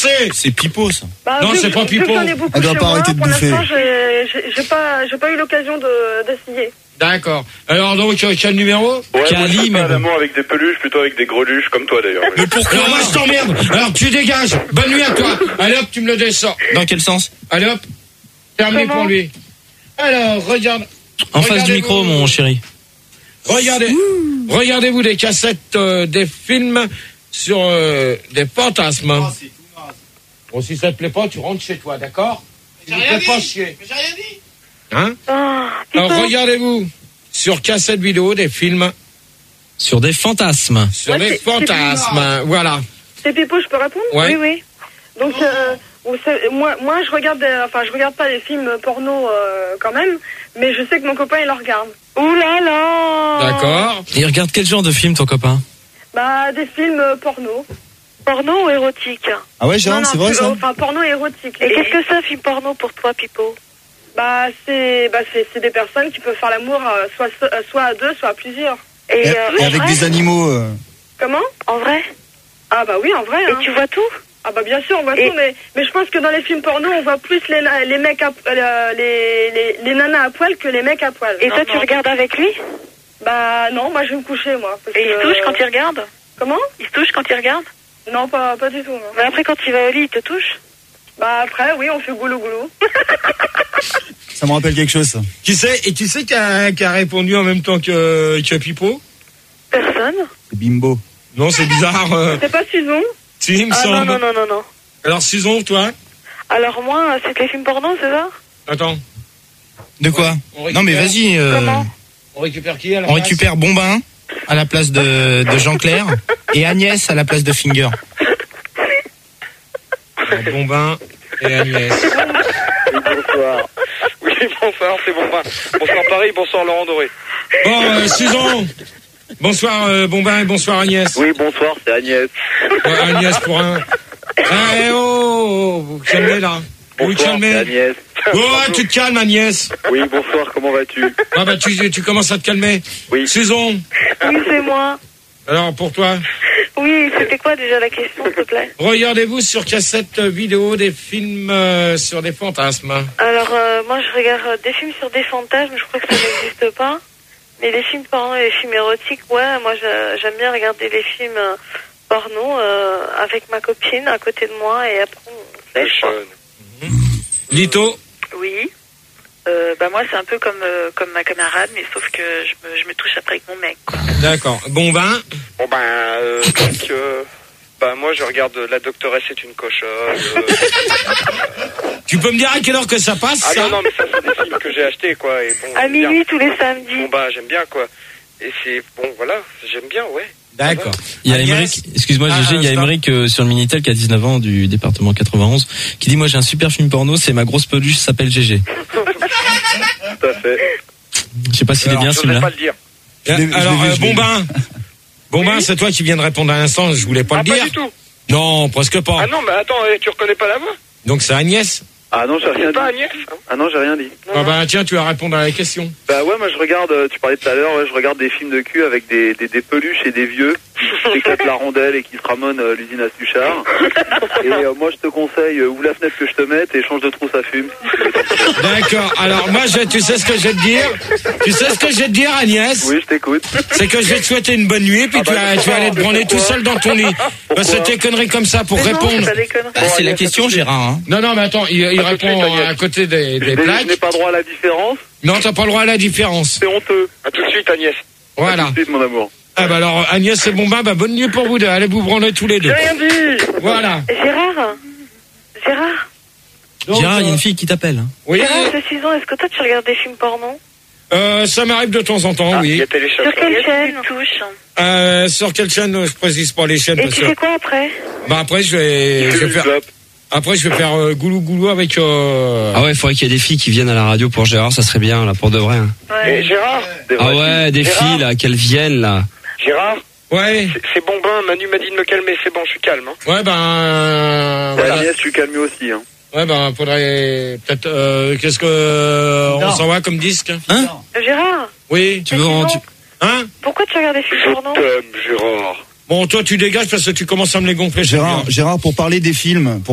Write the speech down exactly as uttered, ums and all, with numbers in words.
c'est C'est Pipo, ça. Bah, Non, vu c'est que- pas vu Pipo. que j'en ai beaucoup Elle doit chez pas moi, arrêter de pour bouffer. l'instant, j'ai- j'ai j'ai pas, j'ai pas eu l'occasion de d'essayer. D'accord. Alors donc, euh, quel numéro? Ouais, Quali, moi, je suis mais pas bon. l'amour avec des peluches, plutôt avec des greluches, comme toi d'ailleurs. Mais pourquoi? Alors moi, je t'emmerde. Alors tu dégages. Bonne nuit à toi. Allez hop, tu me le descends. Dans quel sens? Allez hop. Terminé Comment pour lui. Alors, regarde. En face du Regardez-vous. micro, mon chéri. Regardez. Regardez-vous des cassettes, euh, des films sur euh, des fantasmes. Bon, si ça te plaît pas, tu rentres chez toi, d'accord? Tu ne fais pas chier. J'ai rien dit. Hein? Ah, Alors, Pipo. regardez-vous sur cassette vidéo des films Sur des fantasmes. sur Ouais, des c'est- c'est fantasmes. Voilà. C'est Pipo, je peux répondre? Ouais. Oui, oui. Donc, euh, vous savez, moi, moi, je regarde, des- enfin, je regarde pas les films porno euh, quand même, mais je sais que mon copain il en regarde. Ouh là là. D'accord. Et il regarde quel genre de film, ton copain? Bah, des films euh, porno. Porno ou érotique? Ah ouais, Non, Gérard, non, c'est vrai plus- ça? Enfin, porno et érotique. Et qu'est-ce que c'est un film porno pour toi, Pipo? Bah, c'est, bah, c'est, c'est des personnes qui peuvent faire l'amour euh, soit, euh, soit à deux, soit à plusieurs. Et, et avec des animaux. euh, Comment? En vrai? Ah bah oui, en vrai. Et hein. Tu vois tout? Ah bah bien sûr, on voit Et- tout, mais, mais je pense que dans les films porno, on voit plus les, na- les mecs à, euh, les, les, les nanas à poil que les mecs à poil. Et Non, toi, tu non. regardes avec lui? Bah non, moi je vais me coucher, moi. parce Et il que- se touche quand il regarde? Comment? Il se touche quand il regarde? Non, pas, pas du tout, non. Mais après, quand il va au lit, il te touche? Bah après, oui, on fait goulou goulou. Ça me rappelle quelque chose, ça. Qui c'est? Et tu sais qui a, qui a répondu en même temps que, que Pipo? Personne? C'est Bimbo. Non, c'est bizarre. euh. C'est pas Susan? Si, il me Ah semble. non, non, non, non, non. Alors, Susan, toi? Alors moi, c'est les films porno, c'est ça? Attends. De quoi? On Non, mais vas-y. euh, Comment? On récupère qui à la on place? récupère Bombin à la place de, de Jean-Claire et Agnès à la place de Finger. Alors, Bombin et Agnès. Bonsoir. Oui, bonsoir, c'est Bombin. Bonsoir Paris, bonsoir Laurent Doré. Bon, euh, Susan. Bonsoir euh, Bombin et bonsoir Agnès. Oui, bonsoir, c'est Agnès. Ouais, Agnès pour un. Ah, eh, oh, vous vous calmez là. Vous vous Bonsoir, c'est calmez. Agnès. Oh, tu te calmes Agnès. Oui, bonsoir, comment vas-tu? Ah bah tu, tu commences à te calmer. Oui. Susan. Oui, c'est moi. Alors pour toi, Oui, c'était quoi déjà la question, s'il te plaît? regardez-vous sur cassette vidéo des films euh, sur des fantasmes. Alors, euh, moi, je regarde euh, des films sur des fantasmes, je crois que ça n'existe pas. Mais les films porno et les films érotiques, ouais, moi, je- j'aime bien regarder les films euh, porno euh, avec ma copine à côté de moi et après, on sèche, quoi. Lito. Oui. Euh, bah moi, c'est un peu comme, euh, comme ma camarade, mais sauf que je me, je me touche après avec mon mec, quoi. D'accord. Bombin. Bon ben, euh, donc, euh, bah moi je regarde La Doctoresse est une cochonne. euh. Tu peux me dire à quelle heure que ça passe Ah ça non, non, mais ça c'est des films que j'ai achetés quoi. Et bon, À j'aime bien. minuit tous les samedis. Bon bah j'aime bien quoi. Et c'est, bon voilà, j'aime bien, ouais. D'accord. Il y a Agnès. Émeric, excuse-moi Ah, Gégé, il y a stop. Émeric euh, sur le Minitel qui a dix-neuf ans du département quatre-vingt-onze qui dit moi j'ai un super film porno, c'est ma grosse peluche s'appelle Gégé. Tout à fait. Je sais pas s'il est Alors, bien Je vais celui-là. pas le dire. Je l'ai- je l'ai Alors vu, euh, je l'ai vu. Bombin. Bombin, c'est toi qui viens de répondre à l'instant. Je voulais pas Ah le pas dire. du tout. Non, presque pas. Ah non, mais attends, eh, tu reconnais pas la voix? Donc c'est Agnès. Ah non, j'ai rien C'est dit. pas Agnès hein? Ah non, j'ai rien dit. Ah bah tiens, tu vas répondre à la question. Bah ouais, moi je regarde, euh, tu parlais tout à l'heure, ouais, je regarde des films de cul avec des, des, des peluches et des vieux qui éclatent la rondelle et qui se ramonent euh, l'usine à Suchard. Et euh, moi je te conseille, euh, ouvre la fenêtre que je te mette et change de trousse à fume. D'accord. Alors moi, je, tu sais ce que je vais te dire. Tu sais ce que je vais te dire, Agnès. Oui, je t'écoute. C'est que je vais te souhaiter une bonne nuit, puis Ah bah, tu, vas, tu vas aller te branler tout seul dans ton lit. Parce que tes conneries comme ça pour Mais non, répondre. c'est pas des conneries. Bah, c'est la question Gérard. Hein. Non, non, mais attends, il, il Pas tout de répond suite, Agnès. à côté des, Je des n'ai- je plaques. n'ai pas droit à la différence, Non, t'as pas le droit à la différence. c'est honteux. À tout de suite Agnès. À Voilà. tout de suite, mon amour. Ah bah alors, Agnès et Bombin, bah bonne nuit pour vous deux. Allez vous branler tous les deux. J'ai rien dit. Voilà. Gérard Gérard Donc, Gérard, il y a euh, une fille qui t'appelle. Hein. Oui, Gérard, c'est Susan, est-ce que toi tu regardes des films porno? euh, ça m'arrive de temps en temps, Ah, il oui. y a téléchargé. Sur quelle chaîne? Tu touches. Euh, sur quelle chaîne? Je précise pas les chaînes Et parce tu que. fais quoi après? Bah après je vais, je vais faire. Après je vais faire euh, goulou goulou avec. Euh... Ah ouais, il faudrait qu'il y ait des filles qui viennent à la radio pour Gérard, ça serait bien, là, pour de vrai. hein. Et Gérard Des Ah vrais ouais, des Gérard filles, là, qu'elles viennent, là. Gérard Ouais, c'est- c'est Bombin, Manu m'a dit de me calmer, c'est bon, je suis calme. Hein. ouais ben. euh, filles. voilà. Agnès, je suis calmé aussi. Hein. Ouais ben faudrait peut-être. Euh, Qu'est-ce que euh, on s'en va comme disque? Hein? Gérard, Oui. Tu veux en, tu- Hein? pourquoi tu regardes des films Je porno? t'aime, Gérard. Bon toi tu dégages parce que tu commences à me les gonfler. Gérard, Gérard, pour parler des films, pour